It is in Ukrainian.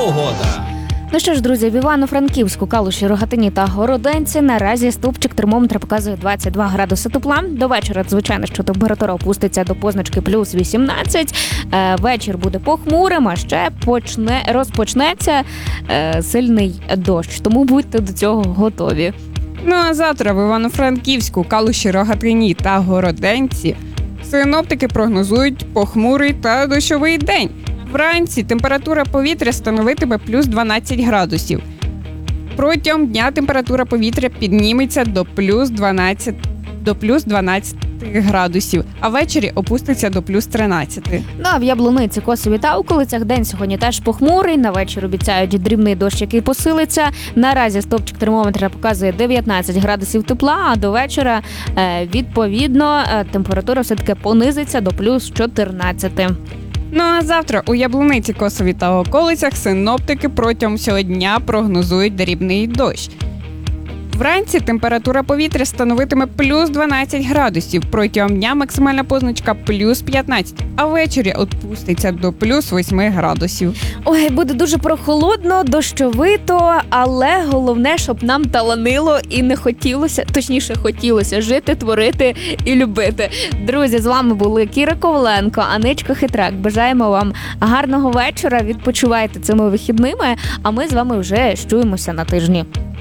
погода. Ну що ж, друзі, в Івано-Франківську, Калуші, Рогатині та Городенці наразі стовпчик термометра показує 22 градуси тепла. До вечора, звичайно, що температура опуститься до позначки плюс 18. Вечір буде похмурим, а ще розпочнеться сильний дощ. Тому будьте до цього готові. Ну а завтра в Івано-Франківську, Калуші, Рогатині та Городенці синоптики прогнозують похмурий та дощовий день. Вранці температура повітря становитиме плюс 12 градусів. Протягом дня температура повітря підніметься до плюс 12 градусів, а ввечері опуститься до плюс 13. Ну а в Яблуниці, Косові та околицях день сьогодні теж похмурий. На вечір обіцяють дрібний дощ, який посилиться. Наразі стовпчик термометра показує 19 градусів тепла, а до вечора, відповідно, температура все-таки понизиться до плюс 14. Ну а завтра у Яблуниці, Косові та околицях синоптики протягом всього дня прогнозують дрібний дощ. Вранці температура повітря становитиме плюс 12 градусів, протягом дня максимальна позначка плюс 15, а ввечері опуститься до плюс 8 градусів. Ой, буде дуже прохолодно, дощовито, але головне, щоб нам таланило і не хотілося, точніше хотілося жити, творити і любити. Друзі, з вами були Кіра Коваленко, Аничка Хитрак. Бажаємо вам гарного вечора, відпочивайте цими вихідними, а ми з вами вже чуємося на тижні.